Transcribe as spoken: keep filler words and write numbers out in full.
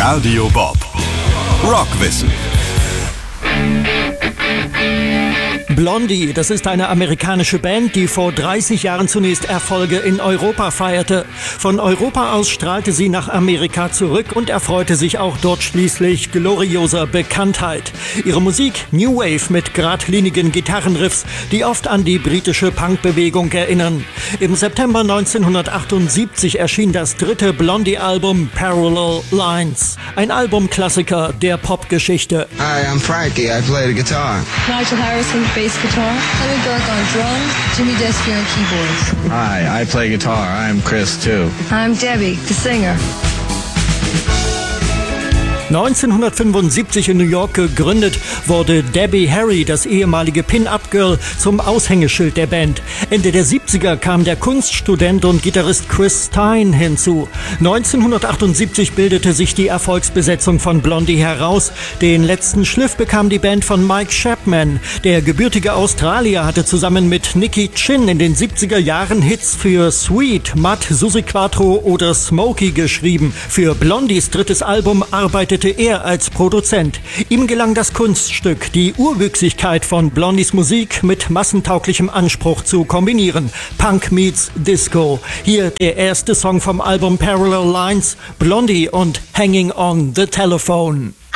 Radio Bob. Rockwissen. Blondie, das ist eine amerikanische Band, die vor dreißig Jahren zunächst Erfolge in Europa feierte. Von Europa aus strahlte sie nach Amerika zurück und erfreute sich auch dort schließlich glorioser Bekanntheit. Ihre Musik New Wave mit geradlinigen Gitarrenriffs, die oft an die britische Punkbewegung erinnern. Im September neunzehnhundertachtundsiebzig erschien das dritte Blondie-Album Parallel Lines. Ein Albumklassiker der Popgeschichte. Hi, I'm Frankie. I play the guitar. Nigel Harrison, bass guitar. Lemmy Burke on drums. Jimmy Desfier on keyboards. Hi, I play guitar. I'm Chris too. I'm Debbie, the singer. neunzehnhundertfünfundsiebzig in New York gegründet, wurde Debbie Harry, das ehemalige Pin-Up-Girl, zum Aushängeschild der Band. Ende der siebziger kam der Kunststudent und Gitarrist Chris Stein hinzu. neunzehnhundertachtundsiebzig bildete sich die Erfolgsbesetzung von Blondie heraus. Den letzten Schliff bekam die Band von Mike Chapman. Der gebürtige Australier hatte zusammen mit Nicky Chinn in den siebziger Jahren Hits für Sweet, Mud, Suzi Quatro oder Smokey geschrieben. Für Blondies drittes Album arbeitete er als Produzent. Ihm gelang das Kunststück, die Urwüchsigkeit von Blondies Musik mit massentauglichem Anspruch zu kombinieren. Punk meets Disco. Hier der erste Song vom Album Parallel Lines, Blondie und Hanging on the Telephone.